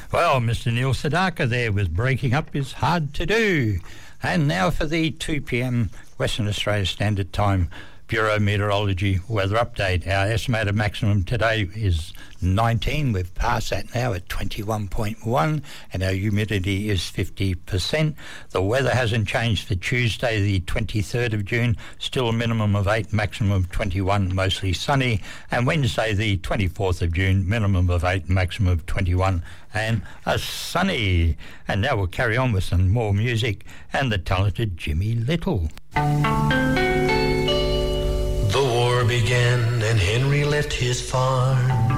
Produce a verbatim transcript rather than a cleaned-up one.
Well, Mister Neil Sedaka there with Breaking Up Is Hard to Do. And now for the two p.m. Western Australia Standard Time Bureau Meteorology weather update. Our estimated maximum today is nineteen. We've passed that now at twenty-one point one, and our humidity is fifty percent. The weather hasn't changed for Tuesday, the twenty-third of June. Still a minimum of eight, maximum of twenty-one, mostly sunny. And Wednesday, the twenty-fourth of June, minimum of eight, maximum of twenty-one, and a sunny. And now we'll carry on with some more music and the talented Jimmy Little. The war began and Henry left his farm.